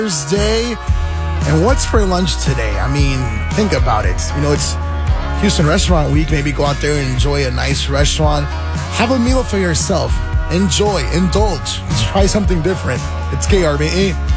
Thursday. And what's for lunch today? I mean, think about it. You know, it's Houston Restaurant Week. Maybe go out there and enjoy a nice restaurant. Have a meal for yourself. Enjoy, indulge, try something different. It's KRBE.